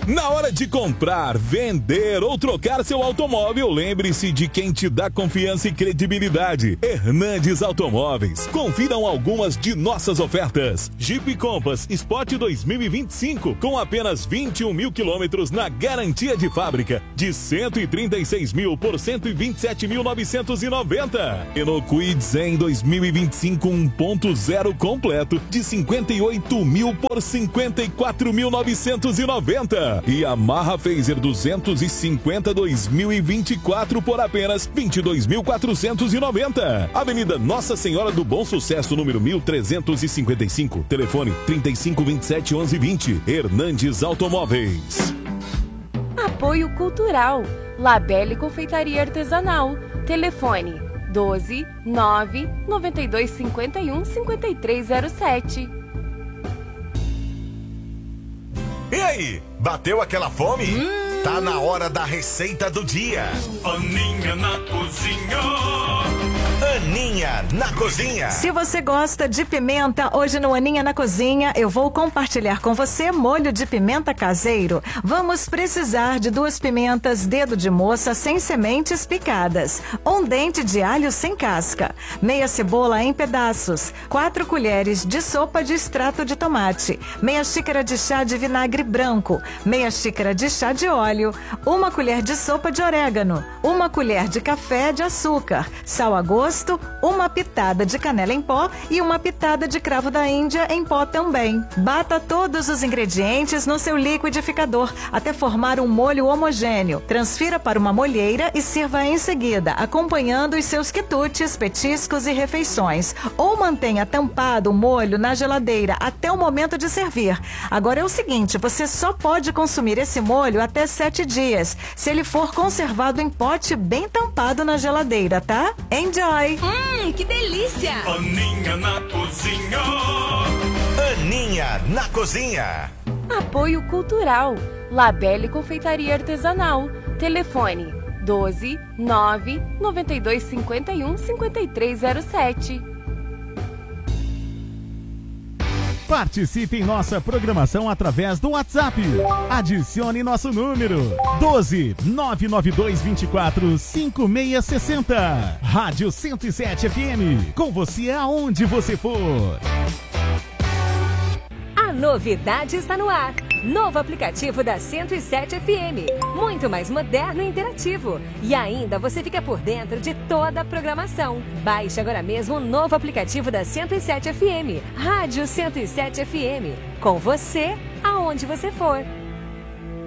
Na hora de comprar, vender ou trocar seu automóvel, lembre-se de quem te dá confiança e credibilidade. Hernandes Automóveis. Confiram algumas de nossas ofertas. Jeep Compass Sport 2025 com apenas 21 mil quilômetros na garantia de fábrica de 136 mil por 127.990. Renault Kwid Zen 2025 1.0 completo de 58 mil por 54.990. E a Yamaha Fazer 250 2024 por apenas 22.490. Avenida Nossa Senhora do Bom Sucesso, número 1355. Telefone 3527-1120. Hernandes Automóveis. Apoio Cultural. Labelle Confeitaria Artesanal. Telefone 12 9 92 51 5307. E aí, bateu aquela fome? Tá na hora da receita do dia. Aninha na cozinha. Aninha na cozinha. Se você gosta de pimenta, hoje no Aninha na Cozinha eu vou compartilhar com você molho de pimenta caseiro. Vamos precisar de 2 pimentas dedo de moça sem sementes picadas, 1 dente de alho sem casca, meia cebola em pedaços, 4 colheres de sopa de extrato de tomate, meia xícara de chá de vinagre branco, meia xícara de chá de óleo, 1 colher de sopa de orégano, 1 colher de café de açúcar, sal a gosto, 1 pitada de canela em pó e 1 pitada de cravo da Índia em pó também. Bata todos os ingredientes no seu liquidificador até formar um molho homogêneo. Transfira para uma molheira e sirva em seguida, acompanhando os seus quitutes, petiscos e refeições. Ou mantenha tampado o molho na geladeira até o momento de servir. Agora é o seguinte, você só pode consumir esse molho até 7 dias, se ele for conservado em pote bem tampado na geladeira, tá? Enjoy! Que delícia! Aninha na cozinha. Aninha na cozinha. Apoio Cultural. Labelle Confeitaria Artesanal. Telefone 12 9 92 51 5307. Participe em nossa programação através do WhatsApp. Adicione nosso número 12 992 24 5660. Rádio 107 FM. Com você aonde você for. A novidade está no ar. Novo aplicativo da 107 FM. Muito mais moderno e interativo. E ainda você fica por dentro de toda a programação. Baixe agora mesmo o novo aplicativo da 107 FM. Rádio 107 FM. Com você, aonde você for.